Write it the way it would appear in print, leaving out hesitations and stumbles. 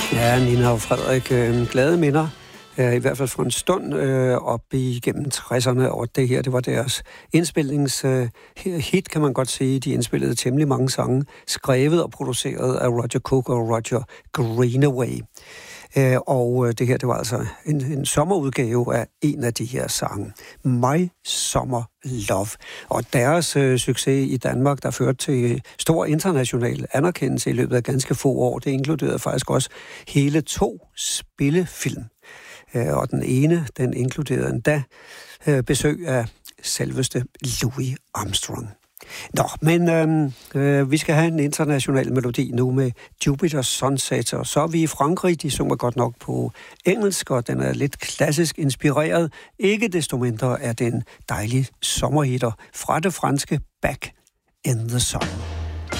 Ja, Nina og Frederik, glade minder, i hvert fald for en stund op igennem 60'erne, og det her, det var deres indspillingshit, kan man godt sige. De indspillede temmelig mange sange, skrevet og produceret af Roger Cook og Roger Greenaway. Og det her, det var altså en sommerudgave af en af de her sange, My Summer Love. Og deres succes i Danmark, der førte til stor international anerkendelse i løbet af ganske få år, det inkluderede faktisk også hele 2 spillefilm. Og den ene, den inkluderede endda besøg af selveste Louis Armstrong. Nå, men vi skal have en international melodi nu med Jupiter Sunset, og så er vi i Frankrig. De synger godt nok på engelsk, og den er lidt klassisk inspireret. Ikke desto mindre er den dejlige sommerhitter fra det franske Back in the Sun.